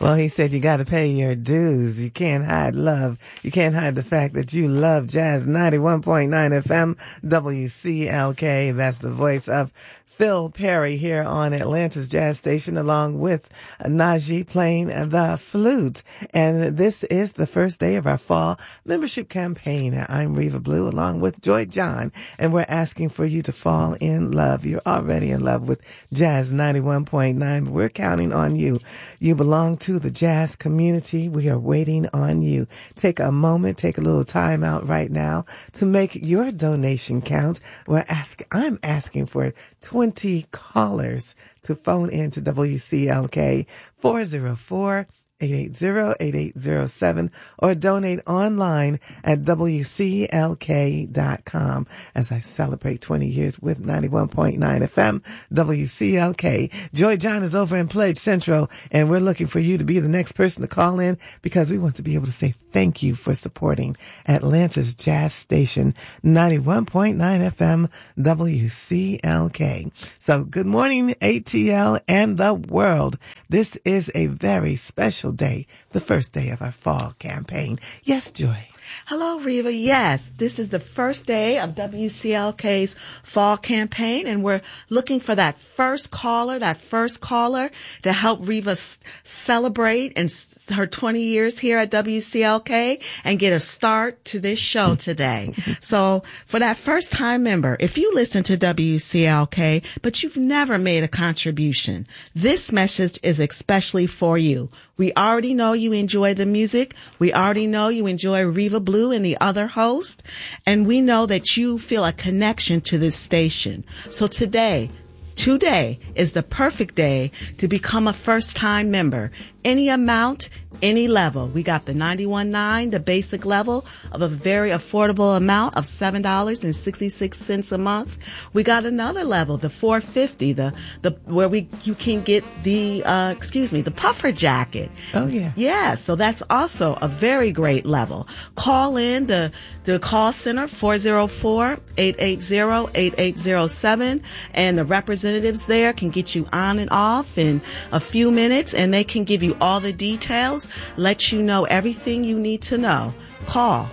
Well, he said you got to pay your dues. You can't hide love. You can't hide the fact that you love Jazz 91.9 FM WCLK. That's the voice of Phil Perry here on Atlanta's Jazz Station, along with Najee playing the flute. And this is the first day of our fall membership campaign. I'm Reva Blue along with Joy John, and we're asking for you to fall in love. You're already in love with Jazz 91.9, but we're counting on you. You belong to the jazz community. We are waiting on you. Take a moment, take a little time out right now to make your donation count. I'm asking for 20 callers to phone in to WCLK 404-880-8807 or donate online at WCLK.com as I celebrate 20 years with 91.9 FM WCLK. Joy John is over in Pledge Central, and we're looking for you to be the next person to call in because we want to be able to say thank you for supporting Atlanta's Jazz Station 91.9 FM WCLK. So good morning, ATL and the world. This is a very special day, the first day of our fall campaign. Yes, Joy. Hello, Reva. Yes, this is the first day of WCLK's fall campaign, and we're looking for that first caller to help Reva celebrate and her 20 years here at WCLK and get a start to this show today. So for that first time member, if you listen to WCLK, but you've never made a contribution, this message is especially for you. We already know you enjoy the music. We already know you enjoy Reva Blue and the other host. And we know that you feel a connection to this station. So today is the perfect day to become a first-time member. Any amount, any level. We got the 91.9, the basic level of a very affordable amount of $7.66 a month. We got another level, the 450, the where you can get the the puffer jacket. Oh yeah. Yeah, so that's also a very great level. Call in the call center 404-880-8807, and the representatives there can get you on and off in a few minutes, and they can give you all the details, let you know everything you need to know. Call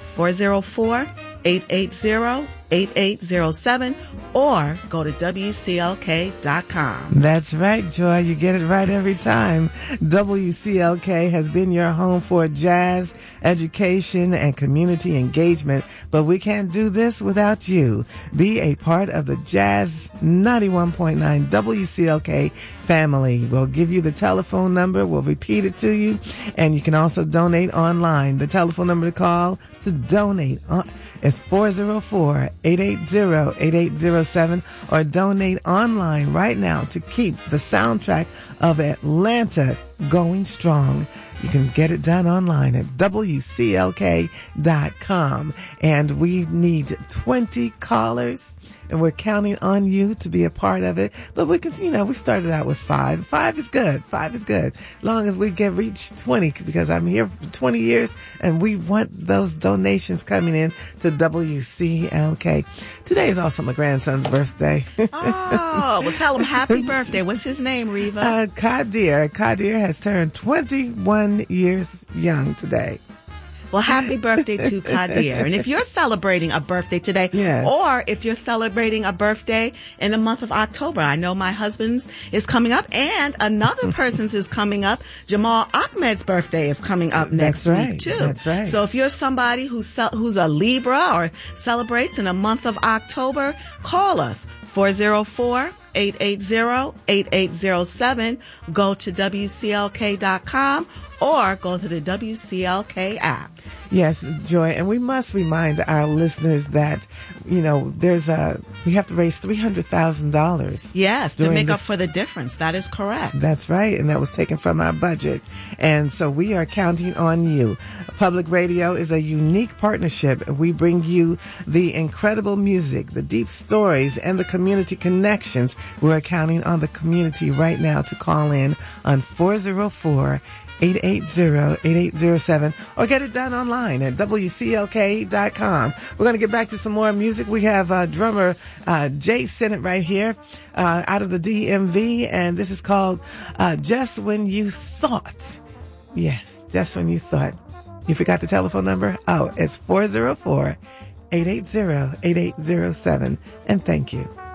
404-880-8807 or go to WCLK.com. That's right, Joy. You get it right every time. WCLK has been your home for jazz, education, and community engagement, but we can't do this without you. Be a part of the Jazz 91.9 WCLK family. We'll give you the telephone number. We'll repeat it to you, and you can also donate online. The telephone number to call to donate is 404-880-8807 or donate online right now to keep the soundtrack of Atlanta going strong. You can get it done online at WCLK.com. And we need 20 callers, and we're counting on you to be a part of it. But we can, we started out with 5. 5 is good. 5 is good. As long as we reach 20, because I'm here for 20 years, and we want those donations coming in to WCLK. Today is also my grandson's birthday. Oh, well, tell him happy birthday. What's his name, Reva? Kadir. Kadir has turned 21 years young today. Well, happy birthday to Kadir. And if you're celebrating a birthday today, yes, or if you're celebrating a birthday in the month of October, I know my husband's is coming up, and another person's is coming up. Jamal Ahmed's birthday is coming up next week, too. That's right. So if you're somebody who's a Libra or celebrates in the month of October, call us, 404-880-8807. Go to WCLK.com or go to the WCLK app. Yes, Joy, and we must remind our listeners that, we have to raise $300,000. Yes, to make up for the difference. That is correct. That's right, and that was taken from our budget. And so we are counting on you. Public radio is a unique partnership. We bring you the incredible music, the deep stories, and the community connections. We're counting on the community right now to call in on 404-880-8807 or get it done online at WCLK.com. We're going to get back to some more music. We have drummer Jay Sennett right here out of the DMV, and this is called Just When You Thought Yes, just when you thought you forgot the telephone number. Oh, it's 404-880-8807. And thank you.